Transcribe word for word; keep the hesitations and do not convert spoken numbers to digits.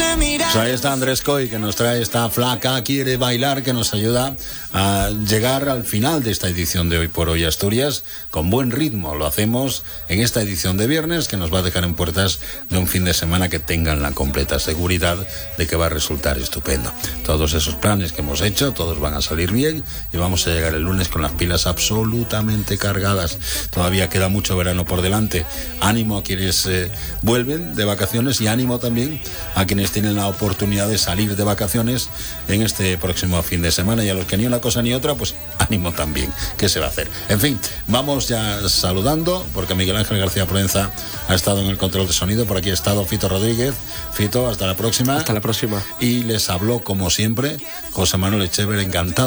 Pues ahí está Andrés Coy, que nos trae esta Flaca Quiere Bailar, que nos ayuda a llegar al final de esta edición de Hoy por Hoy Asturias con buen ritmo. Lo hacemos en esta edición de viernes, que nos va a dejar en puertas de un fin de semana que tengan la completa seguridad de que va a resultar estupendo. Todos esos planes que hemos hecho, todos van a salir bien y vamos a llegar el lunes con las pilas absolutamente cargadas. Todavía queda mucho verano por delante. Ánimo a quienes eh, vuelven de vacaciones y ánimo también a quienes tienen la oportunidad de salir de vacaciones en este próximo fin de semana, y a los que ni una cosa ni otra, pues ánimo también. ¿Qué se va a hacer? En fin, vamos ya saludando, porque Miguel Ángel García Proenza ha estado en el control de sonido. Por aquí ha estado Fito Rodríguez. Fito, hasta la próxima. Hasta la próxima. Y les habló, como siempre, José Manuel Echever, encantado